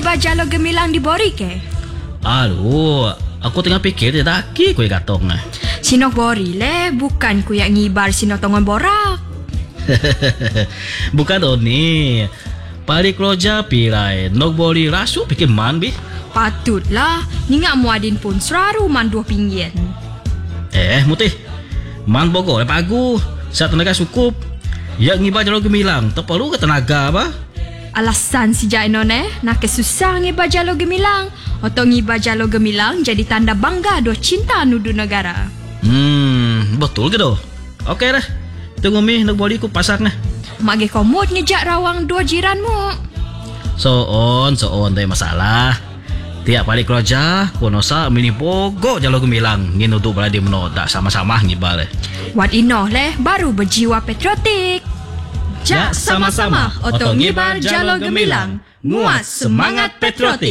ngibar jalo gemilang di bori ke? Aduh, aku tengah pikir dia daki kue katong. Sinok bori le, bukan ku yang ngibar sinok tongon borak. Bukan Oni. Pari keroja pirai nok bori rasu pikir man bi. Patutlah, ningak muadin pun seraru man 2 pinggan. Mutih. Man Bogor pagu. Saat tenaga cukup. Ya ngibar jalo gemilang, tak perlu ke tenaga apa? Alasan si Jaino nak kesusah ngibar jalo gemilang. Atau ngibar jalo gemilang jadi tanda bangga do cinta nudu negara. Betul ke doh? Okey dah. Tunggu mi nak boli ku pasak nah. Mage komod ngejak rawang 2 jiranmu. So on tak masalah. Tiap balik kerja, konosa mini pogok jalo gemilang. Ngin untuk berada meno tak sama-sama ngibal. Wat ino leh baru berjiwa patriotik. Jak sama-sama otong ngibar jalo gemilang. Nguat semangat patriotik.